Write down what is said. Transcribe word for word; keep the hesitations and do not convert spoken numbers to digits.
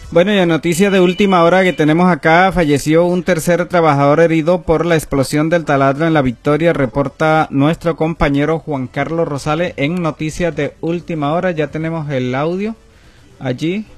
Bueno, y en noticias de última hora que tenemos acá, falleció un tercer trabajador herido por la explosión del taladro en La Victoria, reporta nuestro compañero Juan Carlos Rosales en noticias de última hora. Ya tenemos el audio allí.